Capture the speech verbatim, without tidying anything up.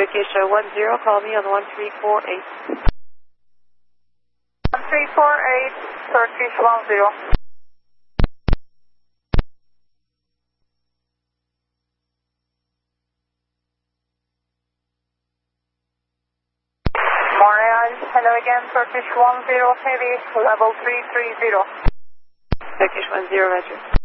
Turkish uh, one zero, call me on one three four eight. one three four eight, Turkish one zero. Montreal, hello again, Turkish one zero heavy, level three three zero. Turkish one zero, Roger.